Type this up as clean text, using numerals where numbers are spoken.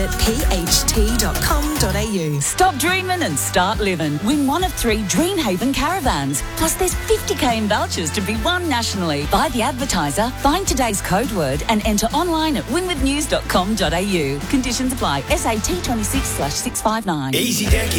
at pht.com.au. Stop dreaming and start living. Win one of 3 Dreamhaven caravans. Plus there's 50k in vouchers to be won nationally. Buy the advertiser, find today's code word and enter online at winwithnews.com.au. Conditions apply. SAT 26/659. Easy Deck